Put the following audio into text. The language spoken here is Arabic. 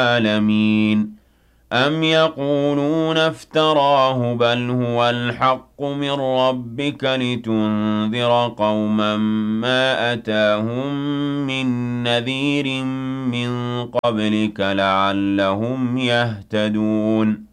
العالمين أم يقولون افتراه بل هو الحق من ربك لتنذر قوما ما أتاهم من نذير من قبلك لعلهم يهتدون